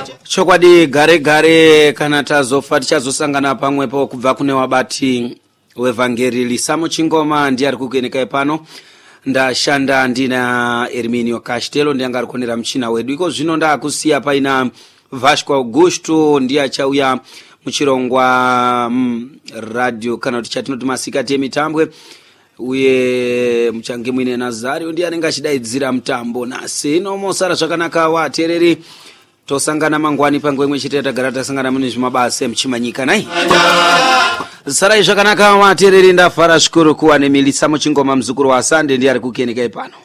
chokwadi gare kana tazofa tichazosangana pamwepo kubva kune wabati wevhangeri Samo Chingoma ndiye ari kukuenekai pano. Ndashanda ndina Herminio Castelo ndiye angari kuonera mchina wedu. Iko zvino ndakusiya paina Vasco Augusto ndiye achauya muchirongwa radio kana kuti chatinoti masikati emitambwe. Uye muchange mwine Nazario ndiye anenge achidaidzira mutambo. Nasi inomosara zvakanaka watereri. Tosangana mangwani pangwemwe chiteta garata sangana mune zvimabasa mchimanyika nai. Sarai zvakanaka watereri ndafara shukuru kuwa nemili Samo Chingoma mzukuru wa Sande ndiye ari kukuenekai pano.